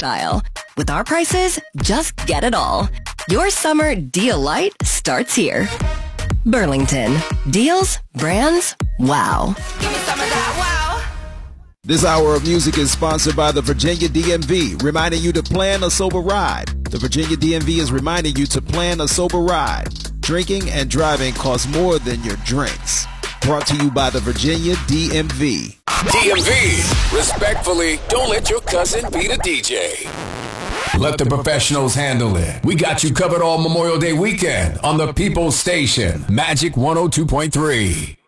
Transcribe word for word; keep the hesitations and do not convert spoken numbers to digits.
style. With our prices, just get it all. Your summer deal light starts here. Burlington. Deals, brands, wow. Give me some of that wow. This hour of music is sponsored by the Virginia D M V, reminding you to plan a sober ride. The Virginia D M V is reminding you to plan a sober ride. Drinking and driving costs more than your drinks. Brought to you by the Virginia D M V. D M V, respectfully, don't let your cousin be the D J. Let the professionals handle it. We got you covered all Memorial Day weekend on the People's Station, Magic one oh two point three.